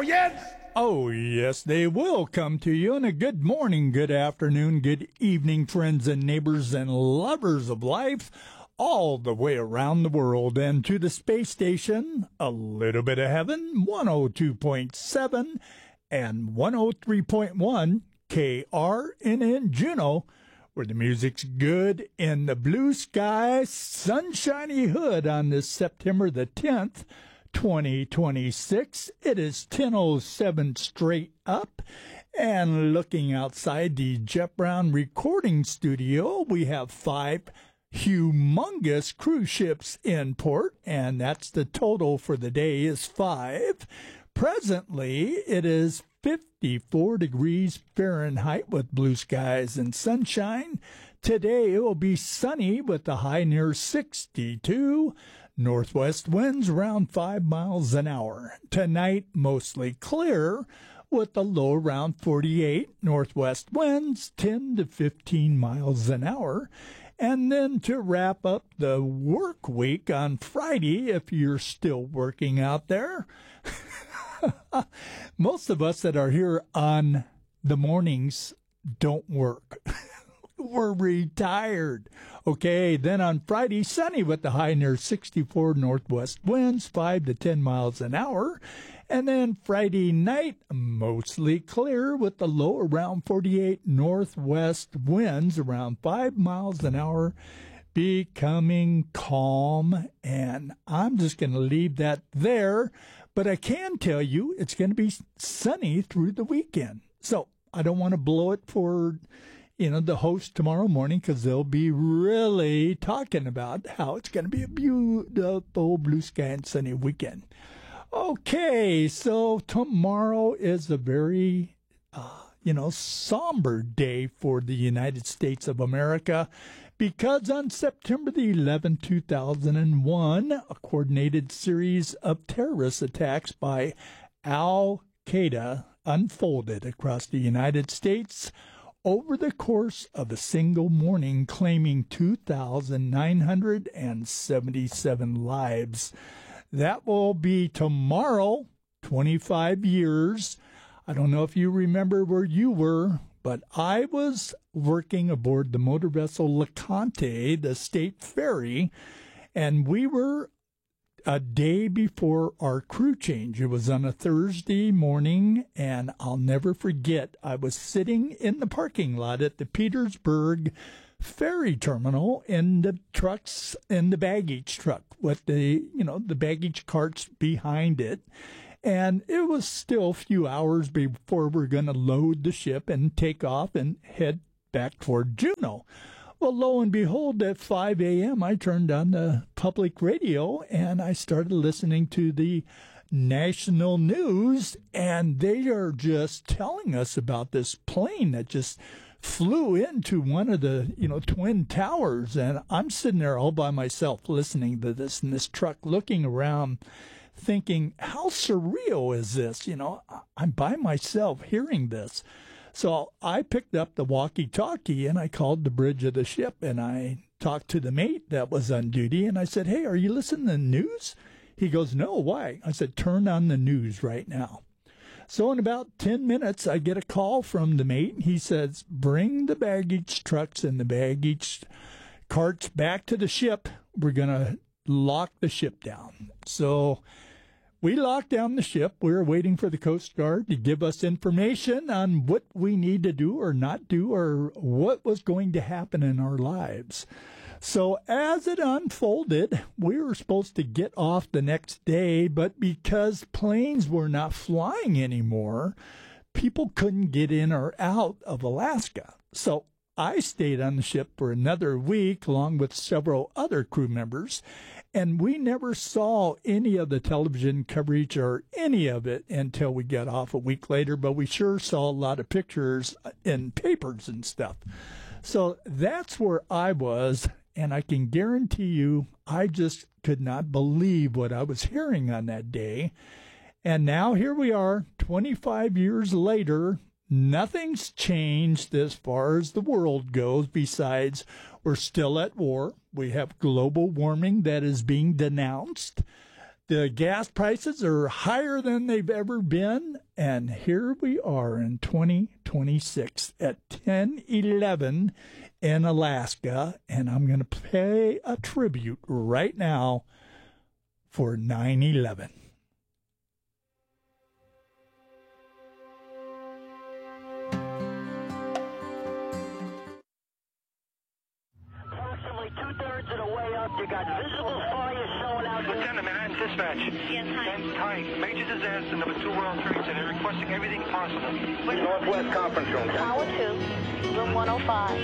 yes? Oh, yes, they will come to you. And a good morning, good afternoon, good evening, friends and neighbors and lovers of life all the way around the world. And to the space station, a little bit of heaven, 102.7 and 103.1 KRNN Juneau, where the music's good in the blue sky, sunshiny hood on this September the 10th, 2026. It is 10:07 straight up, and looking outside the Jeff Brown recording studio, we have 5 humongous cruise ships in port, and that's the total for the day is 5. Presently, it is 54 degrees Fahrenheit with blue skies and sunshine. Today it will be sunny with a high near 62. Northwest winds around 5 miles an hour. Tonight, mostly clear with a low around 48. Northwest winds 10 to 15 miles an hour. And then to wrap up the work week on Friday, if you're still working out there, most of us that are here on the mornings don't work. We're retired. Okay, then on Friday, sunny with the high near 64, northwest winds 5 to 10 miles an hour. And then Friday night, mostly clear with the low around 48, northwest winds around 5 miles an hour, becoming calm. And I'm just going to leave that there. But I can tell you it's going to be sunny through the weekend. So I don't want to blow it for the host tomorrow morning, because they'll be really talking about how it's going to be a beautiful blue sky and sunny weekend. Okay, so tomorrow is a very, somber day for the United States of America, because on September the 11th, 2001, a coordinated series of terrorist attacks by Al-Qaeda unfolded across the United States over the course of a single morning, claiming 2,977 lives. That will be tomorrow, 25 years. I don't know if you remember where you were, but I was working aboard the motor vessel LeConte, the state ferry, and we were a day before our crew change. It was on a Thursday morning, and I'll never forget, I was sitting in the parking lot at the Petersburg ferry terminal in the trucks, in the baggage truck with the baggage carts behind it. And it was still a few hours before we're going to load the ship and take off and head back toward Juneau. Well, lo and behold, at 5 a.m., I turned on the public radio and I started listening to the national news, and they are just telling us about this plane that just flew into one of the, twin towers. And I'm sitting there all by myself listening to this in this truck, looking around, thinking, how surreal is this? I'm by myself hearing this. So I picked up the walkie-talkie and I called the bridge of the ship, and I talked to the mate that was on duty, and I said, hey, are you listening to the news? He goes, no, why? I said, turn on the news right now. So in about 10 minutes, I get a call from the mate. He says, bring the baggage trucks and the baggage carts back to the ship. We're going to lock the ship down. So we locked down the ship. We were waiting for the Coast Guard to give us information on what we need to do or not do, or what was going to happen in our lives. So as it unfolded, we were supposed to get off the next day, but because planes were not flying anymore, people couldn't get in or out of Alaska. So I stayed on the ship for another week along with several other crew members, and we never saw any of the television coverage or any of it until we got off a week later, but we sure saw a lot of pictures in papers and stuff. So that's where I was, and I can guarantee you I just could not believe what I was hearing on that day. And now here we are, 25 years later. Nothing's changed as far as the world goes, besides we're still at war. We have global warming that is being denounced. The gas prices are higher than they've ever been, and here we are in 2026 at 10:11 in Alaska, and I'm going to pay a tribute right now for 9/11. Approximately two-thirds of the way up, you got visible fire showing out. Lieutenant Manhattan Dispatch. Yes, hi. Stand tight. Major disaster, number 2 World Trade Center. Requesting everything possible. Northwest Conference Room. Tower 2, room 105.